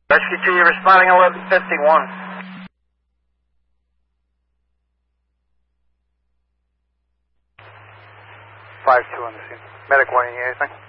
Rescue 2, you're responding 1151. 5-2 on the scene. Medic 1, you need anything?